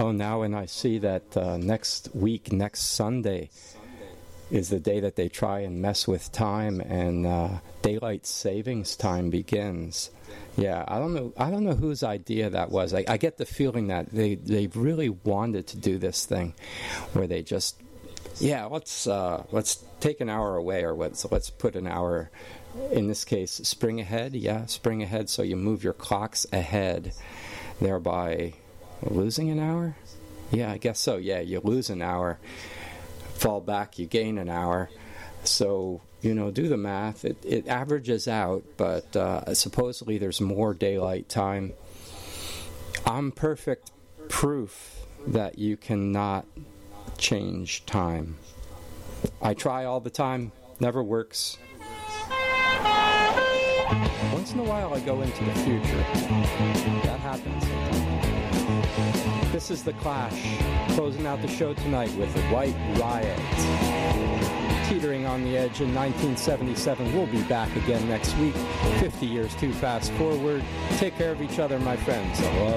Oh, now when I see that next week, next Sunday, is the day that they try and mess with time, and daylight savings time begins. Yeah, I don't know whose idea that was. I get the feeling that they really wanted to do this thing, where they just, let's take an hour away, or let's put an hour. In this case, spring ahead. Yeah, spring ahead. So you move your clocks ahead, thereby losing an hour. Yeah, I guess so. Yeah, you lose an hour. Fall back, you gain an hour. So, do the math. It averages out, but supposedly there's more daylight time. I'm perfect proof that you cannot change time. I try all the time, never works. Once in a while I go into the future. That happens. This is The Clash, closing out the show tonight with White Riot. Teetering on the edge in 1977. We'll be back again next week. 50 years too fast forward. Take care of each other, my friends.